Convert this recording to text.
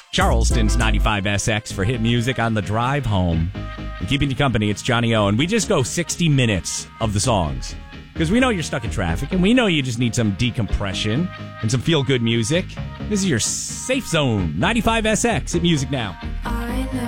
Charleston's 95SX for hit music on the drive home. And keeping you company, it's Johnny O. And we just go 60 minutes of the songs. Because we know you're stuck in traffic, and we know you just need some decompression and some feel-good music. This is your safe zone, 95SX, hit music now.